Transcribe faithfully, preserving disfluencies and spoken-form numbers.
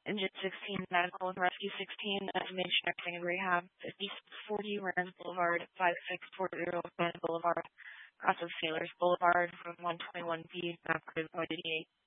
Engine sixteen, Medical and Rescue sixteen, Estimation Nursing and Rehab, fifty-six forty Rams Boulevard, five six four zero Fan Boulevard, Cross of Sailors Boulevard from one twenty-one B, map code one eighty-eight.